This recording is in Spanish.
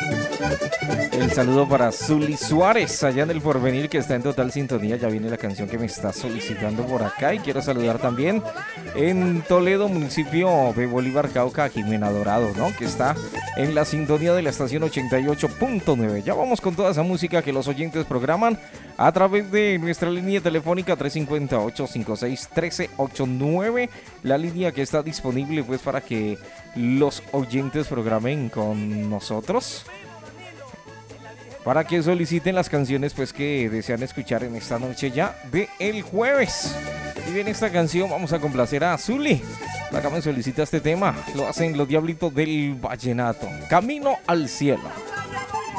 El saludo para Zuli Suárez, allá en el Porvenir, que está en total sintonía. Ya viene la canción que me está solicitando por acá. Y quiero saludar también en Toledo, municipio de Bolívar, Cauca, a Jimena Dorado, ¿no? Que está en la sintonía de la estación 88.9. Ya vamos con toda esa música que los oyentes programan a través de nuestra línea telefónica 358-56-1389. La línea que está disponible pues para que los oyentes programen con nosotros, para que soliciten las canciones pues que desean escuchar en esta noche ya de el jueves. Y bien, esta canción vamos a complacer a Zuli. Acá me solicita este tema, lo hacen los Diablitos del Vallenato, Camino al Cielo.